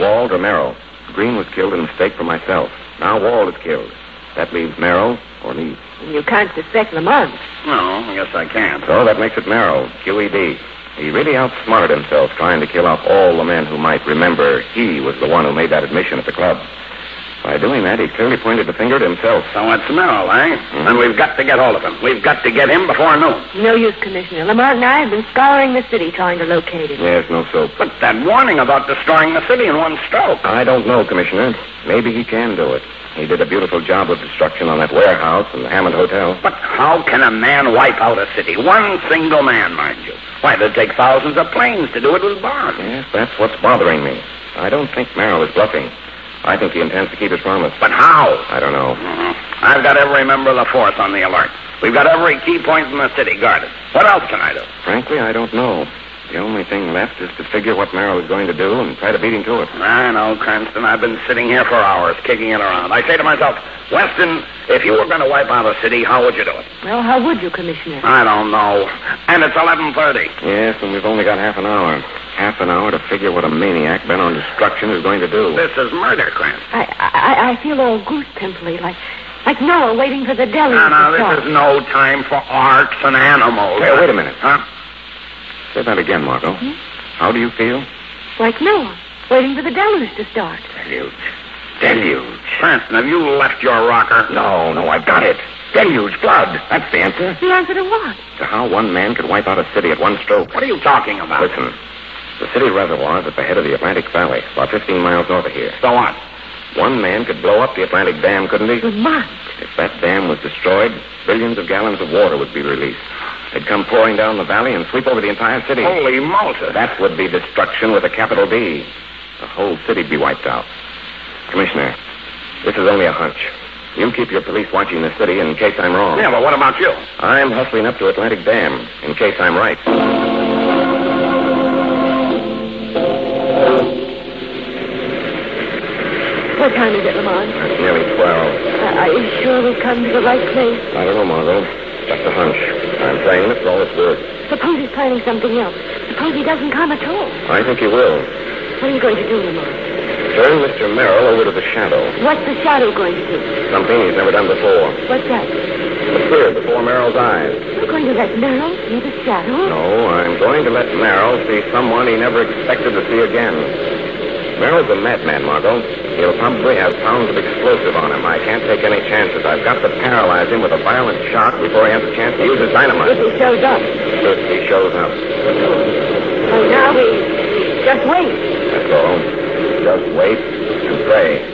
Wald or Merrill. Green was killed in mistake for myself. Now Wald is killed. That leaves Merrill or me. You can't suspect Lamont. No, I guess I can't. So that makes it Merrill, QED. He really outsmarted himself trying to kill off all the men who might remember he was the one who made that admission at the club. By doing that, he clearly pointed the finger at himself. So it's Merrill, eh? Mm-hmm. And we've got to get hold of him. We've got to get him before noon. No use, Commissioner. Lamont and I have been scouring the city trying to locate him. Yes, no soap. But that warning about destroying the city in one stroke. I don't know, Commissioner. Maybe he can do it. He did a beautiful job of destruction on that warehouse and the Hammond Hotel. But how can a man wipe out a city? One single man, mind you. Why, it'd take thousands of planes to do it with bombs. Yes, that's what's bothering me. I don't think Merrill is bluffing. I think he intends to keep his promise. But how? I don't know. I've got every member of the force on the alert. We've got every key point in the city guarded. What else can I do? Frankly, I don't know. The only thing left is to figure what Merrill is going to do and try to beat him to it. I know, Cranston. I've been sitting here for hours, kicking it around. I say to myself, Weston, if you were going to wipe out a city, how would you do it? Well, how would you, Commissioner? I don't know. And it's 11:30. Yes, and we've only got half an hour. Half an hour to figure what a maniac bent on destruction is going to do. This is murder, Cranston. I feel all goose pimply, like Noah waiting for the deluge to No, start. this is no time for arcs and animals. Hey, wait a minute. Huh? Say that again, Margot. How do you feel? Like Noah, waiting for the deluge to start. Deluge. Cranston, have you left your rocker? No, I've got it. Deluge, blood. That's the answer. The answer to what? To how one man could wipe out a city at one stroke. What are you talking about? Listen, the city reservoir is at the head of the Atlantic Valley, about 15 miles north of here. So what? One man could blow up the Atlantic Dam, couldn't he? Lamont. If that dam was destroyed, billions of gallons of water would be released. They'd come pouring down the valley and sweep over the entire city. Holy Moses. That would be destruction with a capital D. The whole city'd be wiped out. Commissioner, this is only a hunch. You keep your police watching the city in case I'm wrong. Yeah, but what about you? I'm hustling up to Atlantic Dam in case I'm right. What time is it, Lamont? It's nearly 12. Are you sure we've come to the right place? I don't know, Margot. Just a hunch. I'm saying it for all it's worth. Suppose he's planning something else. Suppose he doesn't come at all. I think he will. What are you going to do, Lamont? Turn Mr. Merrill over to the shadow. What's the shadow going to do? Something he's never done before. What's that? Appear before Merrill's eyes. You're going to let Merrill see the shadow? No, I'm going to let Merrill see someone he never expected to see again. Merrill's a madman, Margot. He'll probably have pounds of explosive on him. I can't take any chances. I've got to paralyze him with a violent shock before he has a chance to use his dynamite. If he shows up. If he shows up. So now we just wait. That's all. Just wait and pray.